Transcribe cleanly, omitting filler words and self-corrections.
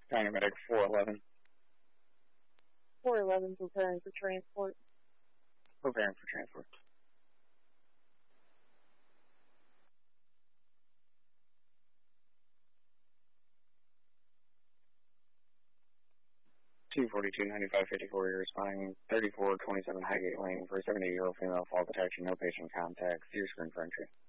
Paramedic 411. 411 preparing for transport. Preparing for transport. (242-9554), you're responding 3427 Highgate Lane for a 70-year-old female fall detection, no patient contact. See your screen for entry.